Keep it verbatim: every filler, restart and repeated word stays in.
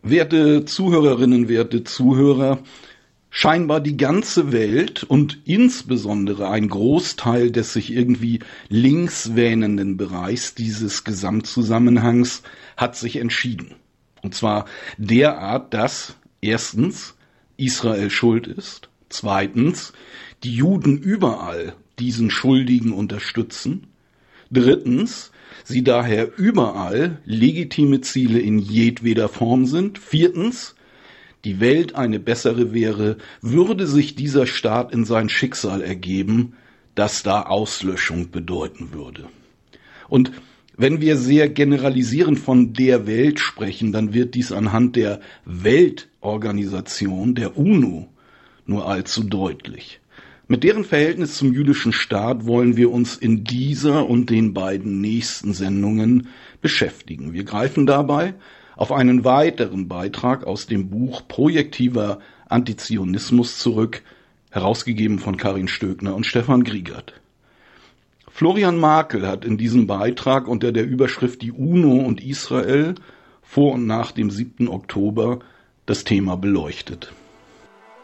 Werte Zuhörerinnen, werte Zuhörer, scheinbar die ganze Welt und insbesondere ein Großteil des sich irgendwie links wähnenden Bereichs dieses Gesamtzusammenhangs hat sich entschieden. Und zwar derart, dass erstens Israel schuld ist, zweitens die Juden überall diesen Schuldigen unterstützen, drittens sie daher überall legitime Ziele in jedweder Form sind, viertens die Welt eine bessere wäre, würde sich dieser Staat in sein Schicksal ergeben, das da Auslöschung bedeuten würde. Und wenn wir sehr generalisierend von der Welt sprechen, dann wird dies anhand der Weltorganisation, der UNO, nur allzu deutlich. Mit deren Verhältnis zum jüdischen Staat wollen wir uns in dieser und den beiden nächsten Sendungen beschäftigen. Wir greifen dabei auf einen weiteren Beitrag aus dem Buch Projektiver Antizionismus zurück, herausgegeben von Karin Stöckner und Stefan Griegert. Florian Markel hat in diesem Beitrag unter der Überschrift Die UNO und Israel vor und nach dem siebten Oktober das Thema beleuchtet.